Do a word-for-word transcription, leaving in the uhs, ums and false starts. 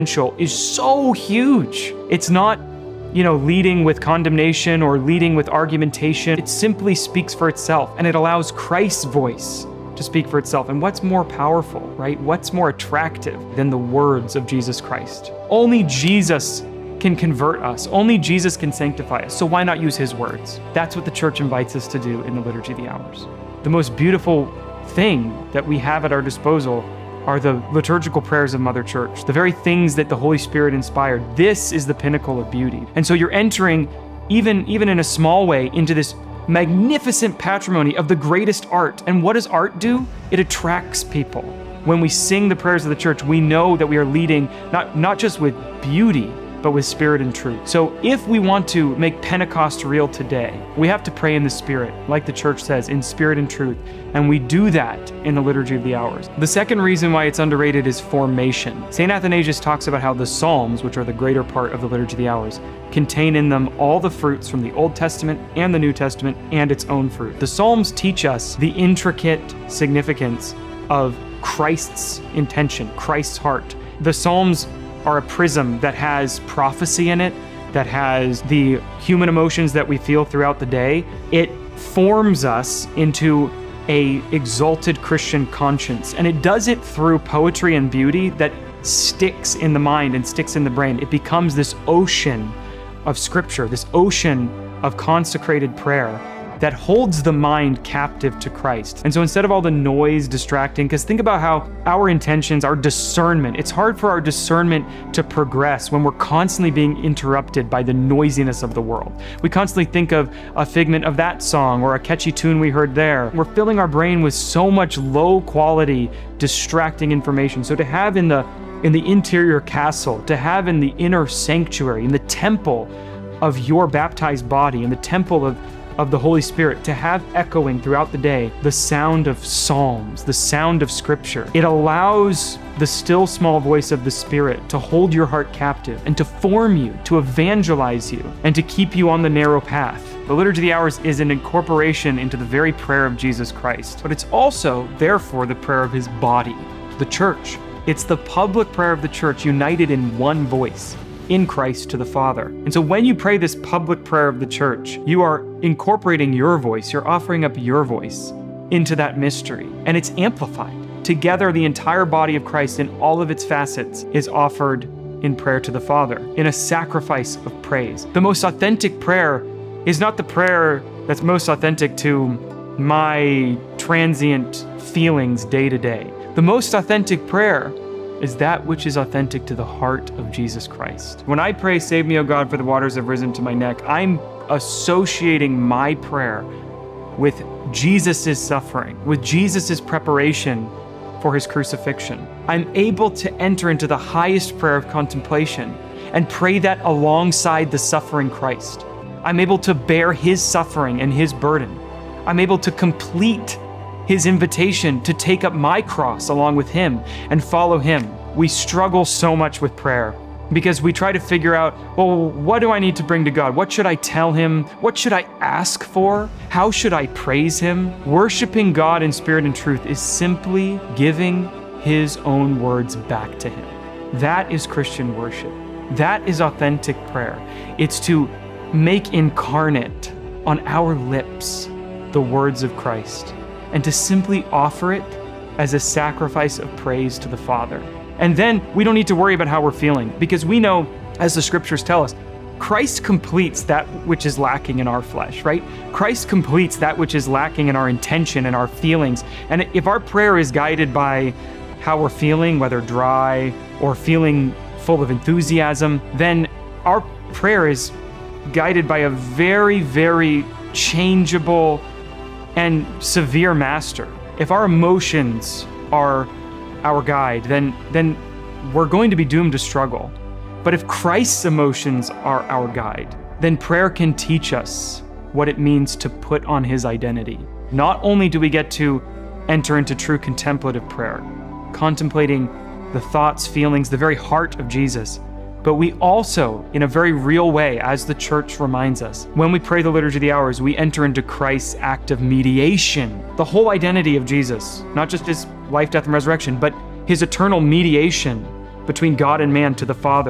potential is so huge. It's not, you know, leading with condemnation or leading with argumentation. It simply speaks for itself, and it allows Christ's voice to speak for itself. And what's more powerful, right? What's more attractive than the words of Jesus Christ? Only Jesus can convert us. Only Jesus can sanctify us. So why not use his words? That's what the church invites us to do in the Liturgy of the Hours. The most beautiful thing that we have at our disposal are the liturgical prayers of Mother Church, the very things that the Holy Spirit inspired. This is the pinnacle of beauty. And so you're entering, even, even in a small way, into this magnificent patrimony of the greatest art. And what does art do? It attracts people. When we sing the prayers of the church, we know that we are leading not, not just with beauty, but with spirit and truth. So if we want to make Pentecost real today, we have to pray in the Spirit, like the church says, in spirit and truth. And we do that in the Liturgy of the Hours. The second reason why it's underrated is formation. Saint Athanasius talks about how the Psalms, which are the greater part of the Liturgy of the Hours, contain in them all the fruits from the Old Testament and the New Testament and its own fruit. The Psalms teach us the intricate significance of Christ's intention, Christ's heart. The Psalms are a prism that has prophecy in it, that has the human emotions that we feel throughout the day. It forms us into a exalted Christian conscience, and it does it through poetry and beauty that sticks in the mind and sticks in the brain. It becomes this ocean of scripture, this ocean of consecrated prayer that holds the mind captive to Christ. And so instead of all the noise distracting, because think about how our intentions, our discernment, it's hard for our discernment to progress when we're constantly being interrupted by the noisiness of the world. We constantly think of a figment of that song or a catchy tune we heard there. We're filling our brain with so much low quality, distracting information. So to have in the in the interior castle, to have in the inner sanctuary, in the temple of your baptized body, in the temple of of the Holy Spirit, to have echoing throughout the day the sound of psalms, the sound of scripture. It allows the still small voice of the Spirit to hold your heart captive and to form you, to evangelize you, and to keep you on the narrow path. The Liturgy of the Hours is an incorporation into the very prayer of Jesus Christ, but it's also, therefore, the prayer of his body, the church. It's the public prayer of the church united in one voice, in Christ to the Father. And so when you pray this public prayer of the church, you are incorporating your voice, you're offering up your voice into that mystery, and it's amplified. Together, the entire body of Christ in all of its facets is offered in prayer to the Father, in a sacrifice of praise. The most authentic prayer is not the prayer that's most authentic to my transient feelings day to day. The most authentic prayer is that which is authentic to the heart of Jesus Christ. When I pray, "Save me, O God, for the waters have risen to my neck," I'm associating my prayer with Jesus's suffering, with Jesus's preparation for his crucifixion. I'm able to enter into the highest prayer of contemplation and pray that alongside the suffering Christ. I'm able to bear his suffering and his burden. I'm able to complete his invitation to take up my cross along with him and follow him. We struggle so much with prayer because we try to figure out, well, what do I need to bring to God? What should I tell him? What should I ask for? How should I praise him? Worshiping God in spirit and truth is simply giving his own words back to him. That is Christian worship. That is authentic prayer. It's to make incarnate on our lips the words of Christ, and to simply offer it as a sacrifice of praise to the Father. And then we don't need to worry about how we're feeling, because we know, as the scriptures tell us, Christ completes that which is lacking in our flesh, right? Christ completes that which is lacking in our intention and our feelings. And if our prayer is guided by how we're feeling, whether dry or feeling full of enthusiasm, then our prayer is guided by a very, very changeable and severe master. If our emotions are our guide, then, then we're going to be doomed to struggle. But if Christ's emotions are our guide, then prayer can teach us what it means to put on his identity. Not only do we get to enter into true contemplative prayer, contemplating the thoughts, feelings, the very heart of Jesus, but we also, in a very real way, as the church reminds us, when we pray the Liturgy of the Hours, we enter into Christ's act of mediation. The whole identity of Jesus, not just his life, death, and resurrection, but his eternal mediation between God and man to the Father.